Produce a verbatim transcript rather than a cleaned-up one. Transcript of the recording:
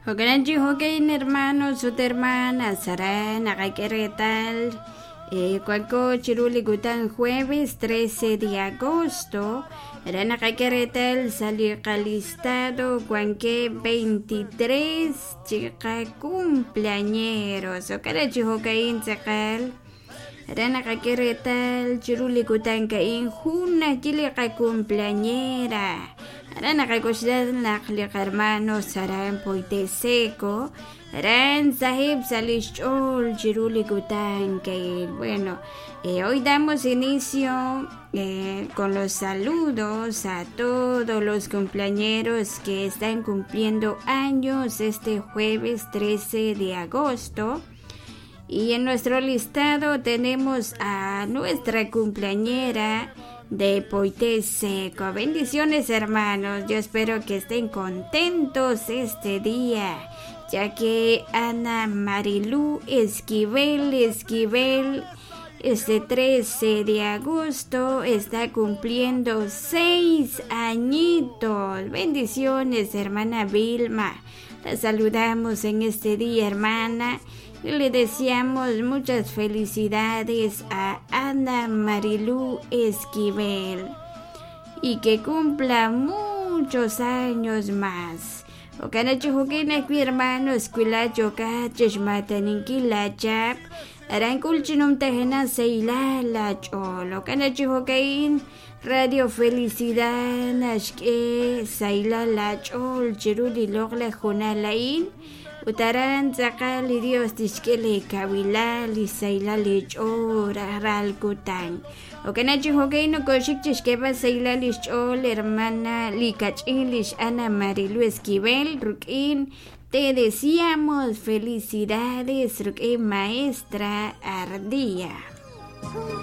Hogananchi hogain hermanos, su hermana, Sara, Nagakeretal, eh, Cualco Chiruli Gutan, jueves trece de agosto, era Nagakeretal, salió calistado, Cuanque veintitrés, chica cumpleañeros, Hogananchi hogain Zakal. Rana Nagakeretal, Chiruli Gutan, Kain, Juna, Chilica cumpleañera. Rana Nagakoshdan, Nakli hermano, Saran Poite Seco, Ran Sahib Salishol, Chiruli Gutan, que bueno, eh, hoy damos inicio eh, con los saludos a todos los cumpleañeros que están cumpliendo años este jueves trece de agosto. Y en nuestro listado tenemos a nuestra cumpleañera de Poite Seco. Bendiciones, hermanos. Yo espero que estén contentos este día, ya que Ana Marilú Esquivel Esquivel este trece de agosto está cumpliendo seis añitos. Bendiciones, hermana Vilma. La saludamos en este día, hermana. Y le deseamos muchas felicidades a Ana Marilú Esquivel y que cumpla muchos años más. Okanacho Hokena, mi hermano, escuela Choca, Cheshmataninquila Chap, Aranculchinum Tejena Seila La Chol, Okanacho Hokain, Radio Felicidad, Nashke, Seila La Chol, Chiruli Logla Jonalain. Utaran zakali Dios tishkele kabilali sailali chora ralkutan. Okanachi hokeino koshik tishkeba sailali chol hermana likachilish Ana Marilú Esquivel rukin. Te deseamos felicidades rukin maestra Ardía.